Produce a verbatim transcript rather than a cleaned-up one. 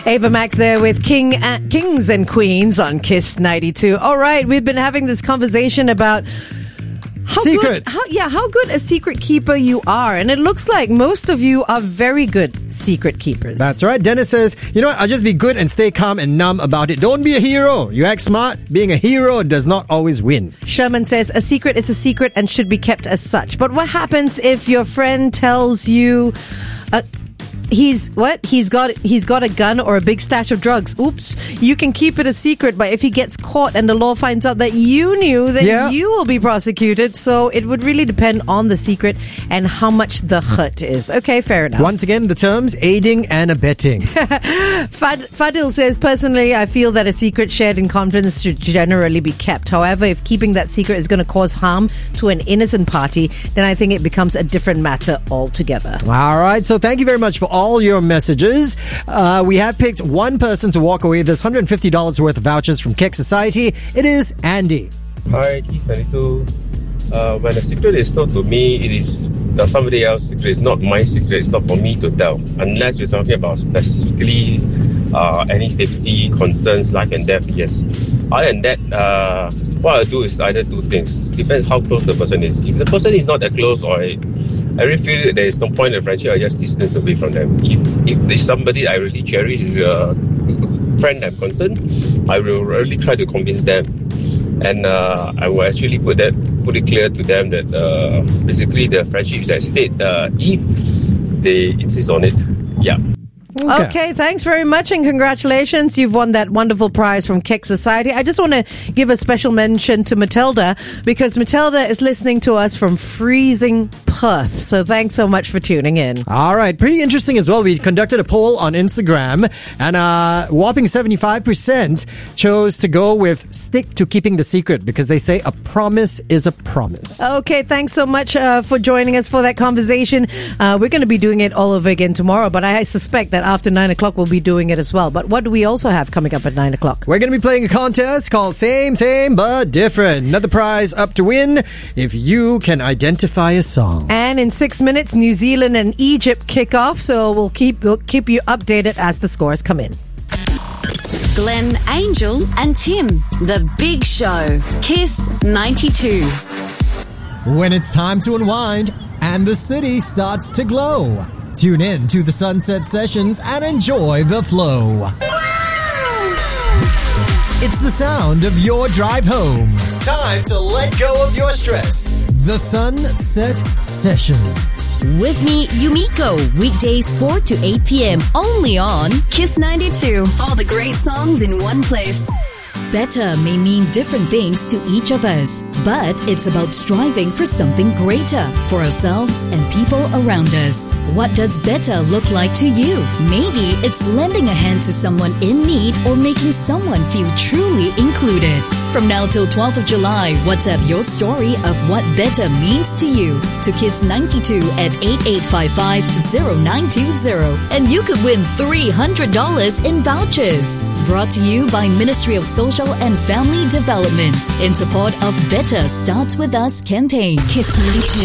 Ava Max there with King uh, Kings and Queens on Kiss ninety-two. All right, we've been having this conversation about how secrets. Good, how, yeah, how good a secret keeper you are. And it looks like most of you are very good secret keepers. That's right. Dennis says, you know what, I'll just be good and stay calm and numb about it. Don't be a hero. You act smart. Being a hero does not always win. Sherman says, a secret is a secret and should be kept as such. But what happens if your friend tells you... Uh, He's what? He's got he's got a gun or a big stash of drugs. Oops. You can keep it a secret, but if he gets caught and the law finds out that you knew, then yeah. you will be prosecuted. So it would really depend on the secret and how much the hurt is. Okay, fair enough. Once again, the terms aiding and abetting. Fad, Fadil says, personally, I feel that a secret shared in confidence should generally be kept. However, if keeping that secret is going to cause harm to an innocent party, then I think it becomes a different matter altogether. All right. So thank you very much for all all your messages. Uh, we have picked one person to walk away with this one hundred fifty dollars worth of vouchers from Keck Society. It is Andy. Hi, Kiss ninety-two. Uh, when a secret is told to me, it is somebody else's secret. It's not my secret. It's not for me to tell. Unless you're talking about specifically uh, any safety concerns, life and death, yes. Other than that, uh, what I do is either two things. Depends how close the person is. If the person is not that close, or I, I really feel that there is no point in friendship, I just distance away from them. If if there's somebody I really cherish, is a friend I'm concerned, I will really try to convince them. And uh, I will actually put that put it clear to them that uh, basically the friendship is at stake uh, if they insist on it. Yeah. Okay. okay, thanks very much and congratulations. You've won that wonderful prize from Keck Society. I just want to give a special mention to Matilda because Matilda is listening to us from freezing Perth. So thanks so much for tuning in. All right, pretty interesting as well. We conducted a poll on Instagram and a whopping seventy-five percent chose to go with stick to keeping the secret because they say a promise is a promise. Okay, thanks so much uh, for joining us for that conversation. Uh, we're going to be doing it all over again tomorrow, but I suspect that after nine o'clock we'll be doing it as well. But what do we also have coming up at nine o'clock? We're going to be playing a contest called Same, Same, But Different. Another prize up to win if you can identify a song. And in six minutes, New Zealand and Egypt kick off. So we'll keep, we'll keep you updated as the scores come in. Glenn, Angel and Tim. The Big Show. Kiss ninety-two. When it's time to unwind and the city starts to glow, tune in to the Sunset Sessions and enjoy the flow. Wow! It's the sound of your drive home. Time to let go of your stress. The Sunset Sessions. With me, Yumiko. Weekdays four to eight p.m. Only on Kiss ninety-two. All the great songs in one place. Better may mean different things to each of us, but it's about striving for something greater for ourselves and people around us. What does better look like to you? Maybe it's lending a hand to someone in need or making someone feel truly included. From now till twelfth of July, WhatsApp your story of what better means to you to Kiss ninety-two at eight eight five five zero nine two zero, and you could win three hundred dollars in vouchers. Brought to you by Ministry of Social and Family Development in support of Better Starts With Us campaign. Kiss ninety-two.